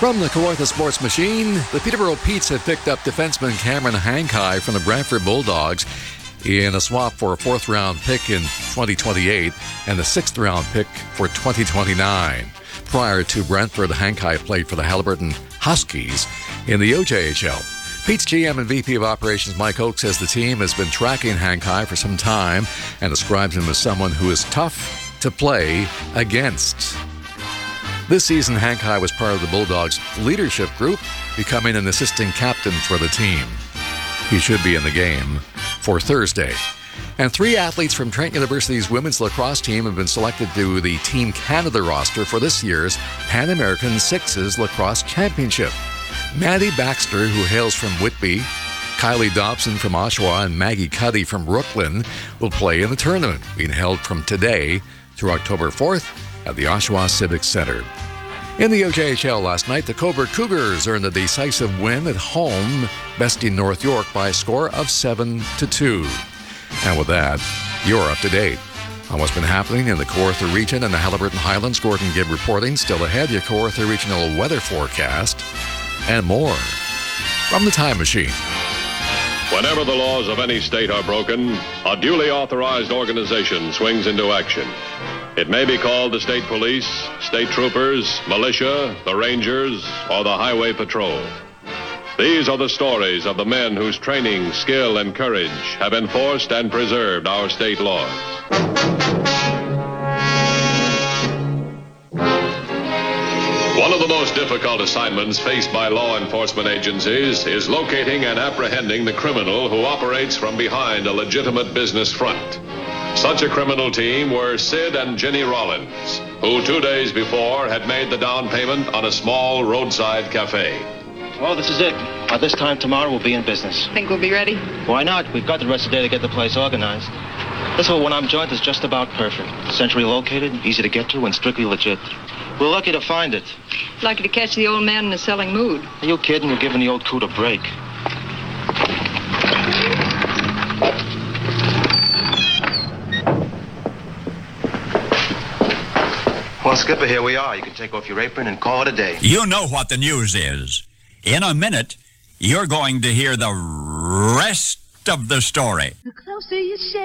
From the Kawartha Sports Machine, the Peterborough Petes have picked up defenseman Cameron Hankai from the Brantford Bulldogs in a swap for a fourth-round pick in 2028 and a sixth-round pick for 2029. Prior to Brentford, Hankai played for the Haliburton Huskies in the OJHL. Pete's GM and VP of Operations Mike Oakes says the team has been tracking Hankai for some time and describes him as someone who is tough to play against. This season, Hankai was part of the Bulldogs' leadership group, becoming an assistant captain for the team. He should be in the game for Thursday. And 3 athletes from Trent University's women's lacrosse team have been selected to the Team Canada roster for this year's Pan American Sixes Lacrosse Championship. Maddie Baxter, who hails from Whitby, Kylie Dobson from Oshawa, and Maggie Cuddy from Brooklyn will play in the tournament, being held from today through October 4th at the Oshawa Civic Center. In the OJHL last night, the Cobourg Cougars earned a decisive win at home, besting North York by a score of 7-2. And with that, you're up to date on what's been happening in the Kawartha region and the Haliburton Highlands. Gordon Gibb reporting. Still ahead, your Kawartha regional weather forecast and more from the Time Machine. Whenever the laws of any state are broken, a duly authorized organization swings into action. It may be called the state police, state troopers, militia, the rangers, or the highway patrol. These are the stories of the men whose training, skill, and courage have enforced and preserved our state laws. One of the most difficult assignments faced by law enforcement agencies is locating and apprehending the criminal who operates from behind a legitimate business front. Such a criminal team were Sid and Jenny Rollins, who 2 days before had made the down payment on a small roadside cafe. Well, this is it. By this time tomorrow, we'll be in business. Think we'll be ready? Why not? We've got the rest of the day to get the place organized. This whole one-arm joint is just about perfect. Centrally located, easy to get to, and strictly legit. We're lucky to find it. Lucky to catch the old man in a selling mood. Are you kidding? We're giving the old coot a break. Well, Skipper, here we are. You can take off your apron and call it a day. You know what the news is. In a minute, you're going to hear the rest of the story. The closer you share.